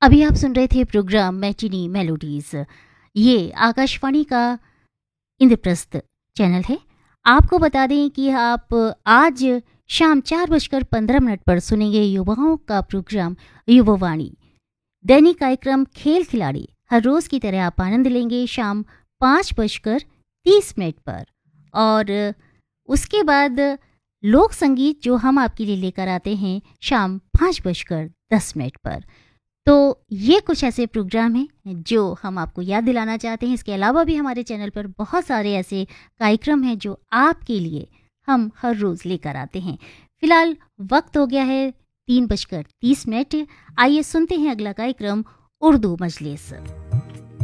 अभी आप सुन रहे थे प्रोग्राम मैटिनी मेलोडीज। ये आकाशवाणी का इंद्रप्रस्थ चैनल है। आपको बता दें कि आप आज शाम 4:15 पर सुनेंगे युवाओं का प्रोग्राम युवावाणी। दैनिक कार्यक्रम खेल खिलाड़ी हर रोज की तरह आप आनंद लेंगे शाम 5:30 पर। और उसके बाद लोक संगीत जो हम आपके लिए लेकर आते हैं शाम 5:10 पर। तो ये कुछ ऐसे प्रोग्राम हैं जो हम आपको याद दिलाना चाहते हैं। इसके अलावा भी हमारे चैनल पर बहुत सारे ऐसे कार्यक्रम हैं जो आपके लिए हम हर रोज़ लेकर आते हैं। फिलहाल वक्त हो गया है 3:30। आइए सुनते हैं अगला कार्यक्रम उर्दू मजलिस।